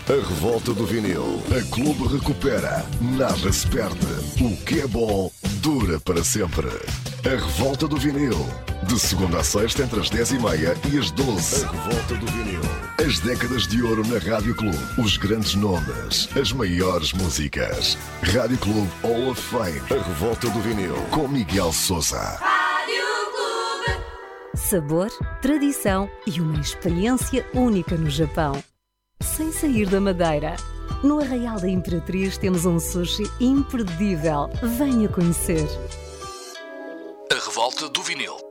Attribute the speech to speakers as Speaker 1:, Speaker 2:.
Speaker 1: A revolta do vinil. A Clube recupera. Nada se perde. O que é bom dura para sempre. A revolta do vinil. De segunda a sexta entre as 10h30 e as 12. A revolta do vinil. As décadas de ouro na Rádio Clube. Os grandes nomes. As maiores músicas. Rádio Clube Hall of Fame. A revolta do vinil. Com Miguel Sousa.
Speaker 2: Sabor, tradição e uma experiência única no Japão. Sem sair da Madeira. No Arraial da Imperatriz temos um sushi imperdível. Venha conhecer.
Speaker 3: A revolta do vinil.